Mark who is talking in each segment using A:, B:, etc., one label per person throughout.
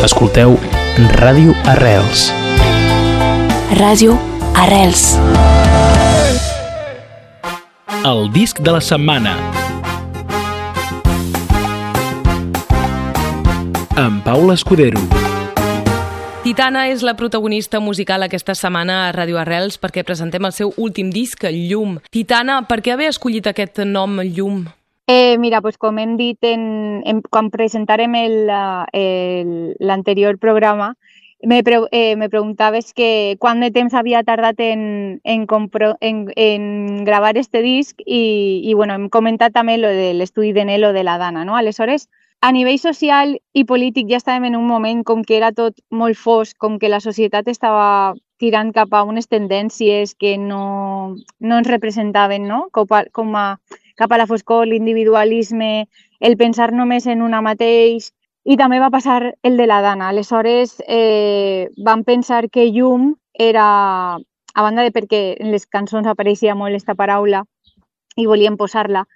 A: Escolteu Ràdio Arrels.
B: Ràdio Arrels.
A: El disc de la setmana. Amb Paula Escudero.
C: Titana és la protagonista musical aquesta setmana a Ràdio Arrels perquè presentem el seu últim disc, Llum. Titana, per què haver escollit aquest nom, Llum?
D: Mira, pues com hem dit quan presentarem l'anterior programa, me preguntaves que quant de temps havia tardat en gravar este disc i bueno, hem comentat també lo de l'estudi de Nelo de la Dana, no? Aleshores, a nivell social i polític ja estàvem en un moment com que era tot molt fosc, com que la societat estava tirant cap a unes tendències que no ens representaven, no? Cap a la foscor, l'individualisme, el pensar només en una mateix, i també va passar el de la Dana. Aleshores vam pensar que llum era, a banda de perquè en les cançons apareixia molt aquesta paraula i volíem posar-la,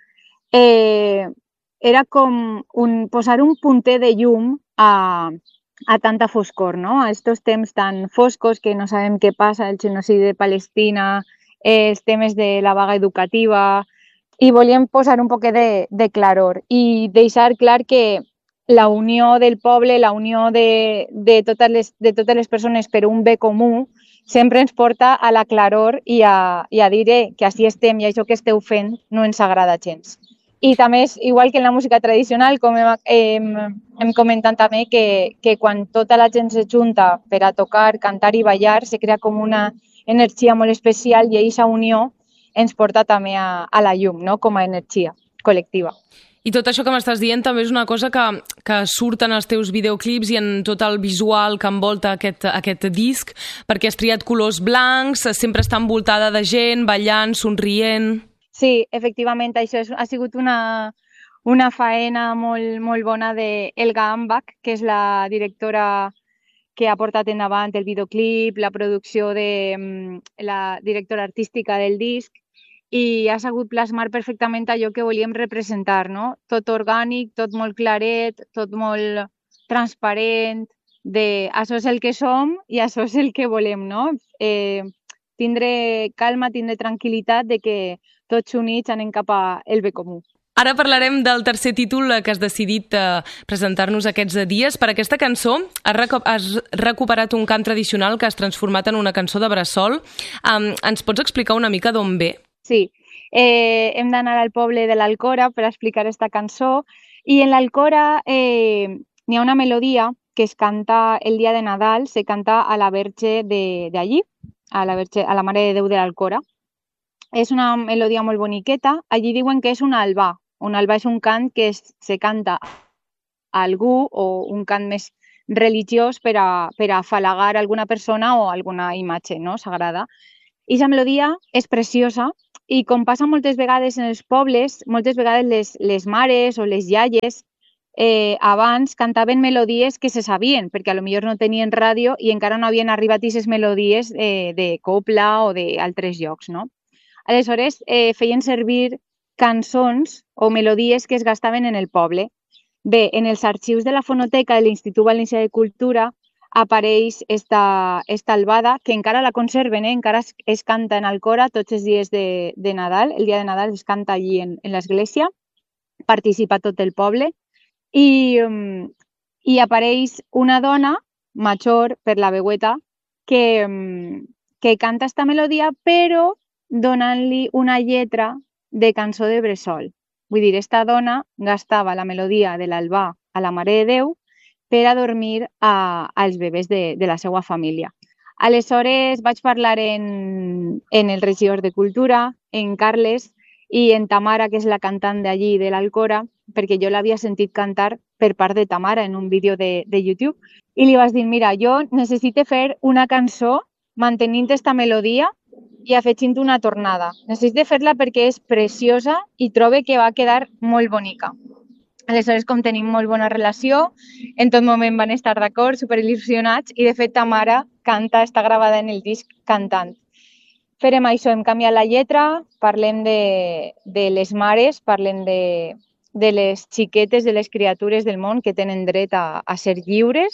D: era com posar un punter de llum a tanta foscor, no? A estos temps tan foscos que no sabem què passa, el genocidi de Palestina, els temes de la vaga educativa, i volíem posar un poc de claror i deixar clar que la unió del poble, la unió de totes les persones per un bé comú, sempre ens porta a la claror i a dir que així estem i això que esteu fent no ens agrada gens. I també és igual que en la música tradicional, com hem comentat també, que quan tota la gent se junta per a tocar, cantar i ballar, se crea com una energia molt especial i aquesta unió ens porta també a la llum, no? Com a energia col·lectiva.
C: I tot això que m'estàs dient també és una cosa que surt en els teus videoclips i en tot el visual que envolta aquest disc, perquè has triat colors blancs, sempre està envoltada de gent, ballant, somrient...
D: Sí, efectivament, això ha sigut una faena molt bona d'Elga Ambach, que és la directora que ha portat endavant el videoclip, la producció de la directora artística del disc, i ha sabut plasmar perfectament allò que volíem representar, no? Tot orgànic, tot molt claret, tot molt transparent, això és el que som i això és el que volem, no? Tindre calma, tindre tranquil·litat de que tots units anem cap al bé comú.
C: Ara parlarem del tercer títol que has decidit presentar-nos aquests dies. Per aquesta cançó has recuperat un cant tradicional que has transformat en una cançó de bressol. Ens pots explicar una mica d'on ve?
D: Sí, hem d'anar al poble de l'Alcora per explicar aquesta cançó i en l'Alcora n'hi ha una melodia que es canta el dia de Nadal, se canta a la Verge d'allí, a la Mare de Déu de l'Alcora. És una melodia molt boniqueta. Allí diuen que és un albà. Un albà és un cant que se canta a algú o un cant més religiós per a afalagar alguna persona o alguna imatge, no? Sagrada. I la melodia és preciosa i com passa moltes vegades en els pobles, moltes vegades les mares o les iaies abans cantaven melodies que se sabien, perquè potser no tenien ràdio i encara no havien arribat aquestes melodies de copla o d'altres llocs, no? Aleshores, feien servir cançons o melodies que es gastaven en el poble. Bé, en els arxius de la fonoteca de l'Institut Valencià de Cultura apareix esta albada, que encara la conserven, encara es canta en Alcora tots els dies de Nadal. El dia de Nadal es canta allí en l'església, participa tot el poble, i apareix una dona major per la veueta que canta esta melodia, però donant-li una lletra de cançó de bressol. Vull dir, esta dona gastava la melodia de l'albà a la Mare de Déu per a dormir als bebès de la seva família. Aleshores vaig parlar en el regidor de Cultura, en Carles, i en Tamara, que és la cantant d'allí de l'Alcora, perquè jo l'havia sentit cantar per part de Tamara en un vídeo de YouTube, i li vaig dir, mira, jo necessito fer una cançó mantenint aquesta melodia i afegint una tornada. Necessito fer-la perquè és preciosa i trobo que va quedar molt bonica. Aleshores, com tenim molt bona relació, en tot moment van estar d'acord, superil·lusionats, i de fet Tamara canta, està gravada en el disc cantant. Farem això, hem canviat la lletra, parlem de les mares, parlem de les xiquetes, de les criatures del món que tenen dret a ser lliures,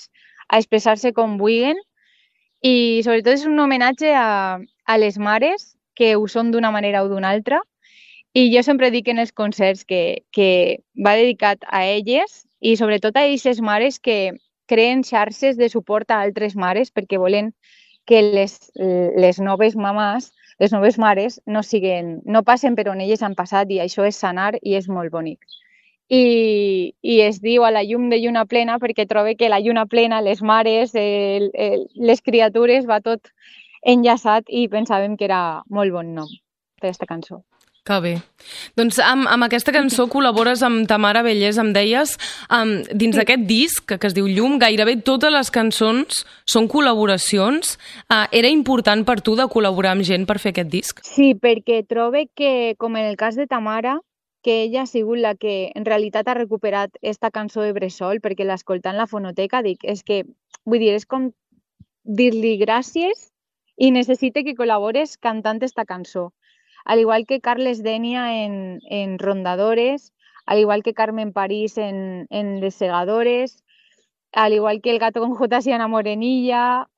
D: a expressar-se com vulguin i sobretot és un homenatge a les mares que ho són d'una manera o d'una altra i jo sempre dic en els concerts que va dedicat a elles i sobretot a aquestes mares que creen xarxes de suport a altres mares perquè volen que les noves mamàs, les noves mares, no passen per on elles han passat i això és sanar i és molt bonic. I es diu A la llum de lluna plena perquè trobo que la lluna plena, les mares, les criatures, va tot enllaçat i pensàvem que era molt bon nom per aquesta cançó.
C: Que bé. Doncs amb aquesta cançó col·labores amb Tamara Vallès, em deies, dins d'aquest disc que es diu Llum, gairebé totes les cançons són col·laboracions. Era important per tu de col·laborar amb gent per fer aquest disc?
D: Sí, perquè trobo que, com en el cas de Tamara, que ella ha sigut la que en realitat ha recuperat esta cançó de Bressol, perquè l'escoltant la fonoteca dic, és com dir-li gràcies i necessite que col·labores cantant esta cançó. Al igual que Carles Denia en Rondadores, al igual que Carmen París en Les Segadores, al igual que El gato con Jotas y Ana Morenilla,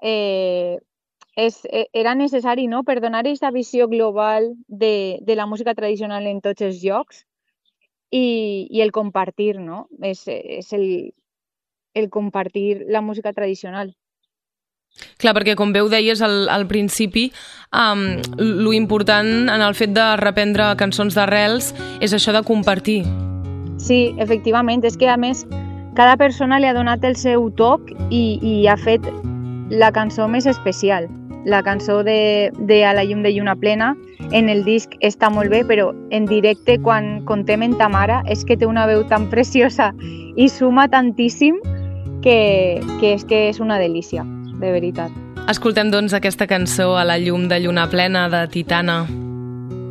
D: era necessari, no?, per donar aquesta visió global de la música tradicional en tots els llocs i el compartir, no? És el compartir la música tradicional.
C: Clar, perquè com bé ho deies al principi, lo important en el fet de reprendre cançons d'arrels és això de compartir.
D: Sí, efectivament, és que a més cada persona li ha donat el seu toc i ha fet la cançó més especial. La cançó de A la llum de lluna plena en el disc està molt bé, però en directe quan contem en Tamara és que té una veu tan preciosa i suma tantíssim que és una delícia. De veritat.
C: Escoltem, doncs, aquesta cançó A la llum de lluna plena de Titana.